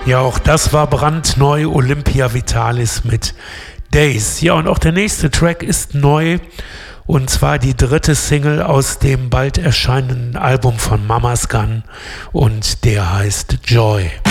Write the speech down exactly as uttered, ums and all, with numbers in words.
Ja, auch das war brandneu, Olympia Vitalis mit Days. Ja, und auch der nächste Track ist neu, und zwar die dritte Single aus dem bald erscheinenden Album von Mama's Gun, und der heißt Joy.